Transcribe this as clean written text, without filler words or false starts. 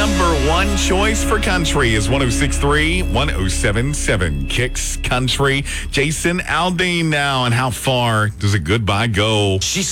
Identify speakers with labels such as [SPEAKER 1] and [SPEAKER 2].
[SPEAKER 1] number one choice for country is 106.3, 107.7 Kicks Country. Jason Aldean now, and how far does a goodbye go?